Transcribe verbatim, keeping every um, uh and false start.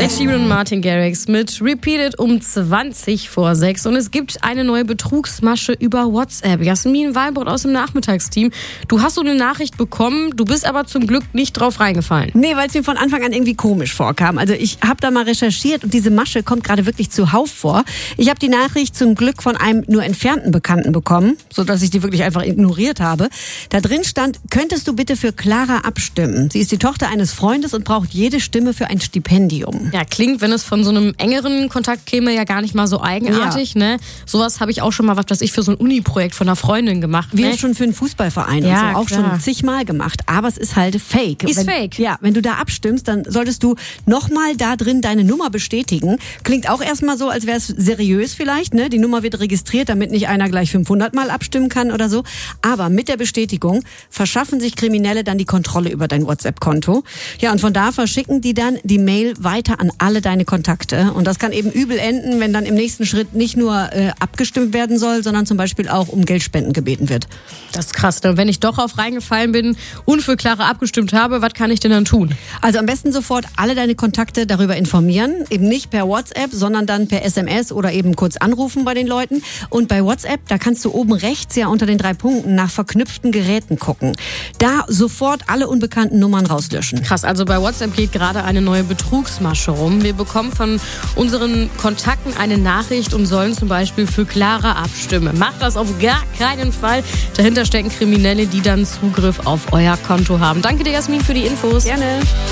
Ed Sheeran und Martin Garrix mit Repeated um zwanzig vor sechs. Und es gibt eine neue Betrugsmasche über WhatsApp. Jasmin Walbrot aus dem Nachmittagsteam. Du hast so eine Nachricht bekommen, du bist aber zum Glück nicht drauf reingefallen. Nee, weil es mir von Anfang an irgendwie komisch vorkam. Also ich habe da mal recherchiert und diese Masche kommt gerade wirklich zuhauf vor. Ich habe die Nachricht zum Glück von einem nur entfernten Bekannten bekommen, sodass ich die wirklich einfach ignoriert habe. Da drin stand, könntest du bitte für Clara abstimmen? Sie ist die Tochter eines Freundes und braucht jede Stimme für ein Stipendium. Ja, klingt, wenn es von so einem engeren Kontakt käme, ja gar nicht mal so eigenartig. Ja. Ne? Sowas habe ich auch schon mal, was weiß ich, für so ein Uni-Projekt von einer Freundin gemacht. Wir ne? schon für einen Fußballverein ja, und so auch klar. schon zigmal gemacht. Aber es ist halt fake. Ist wenn, fake. Ja, wenn du da abstimmst, dann solltest du nochmal da drin deine Nummer bestätigen. Klingt auch erstmal so, als wäre es seriös vielleicht. Ne? Die Nummer wird registriert, damit nicht einer gleich fünfhundert Mal abstimmen kann oder so. Aber mit der Bestätigung verschaffen sich Kriminelle dann die Kontrolle über dein WhatsApp-Konto. Ja, und von da verschicken die dann die Mail weiter an alle deine Kontakte. Und das kann eben übel enden, wenn dann im nächsten Schritt nicht nur äh, abgestimmt werden soll, sondern zum Beispiel auch um Geldspenden gebeten wird. Das ist krass. Ne? Wenn ich doch auf reingefallen bin und für Clara abgestimmt habe, was kann ich denn dann tun? Also am besten sofort alle deine Kontakte darüber informieren. Eben nicht per WhatsApp, sondern dann per S M S oder eben kurz anrufen bei den Leuten. Und bei WhatsApp, da kannst du oben rechts ja unter den drei Punkten nach verknüpften Geräten gucken. Da sofort alle unbekannten Nummern rauslöschen. Krass, also bei WhatsApp geht gerade eine neue Betrugsmasche rum. Wir bekommen von unseren Kontakten eine Nachricht und sollen zum Beispiel für Clara abstimmen. Macht das auf gar keinen Fall. Dahinter stecken Kriminelle, die dann Zugriff auf euer Konto haben. Danke dir, Jasmin, für die Infos. Gerne.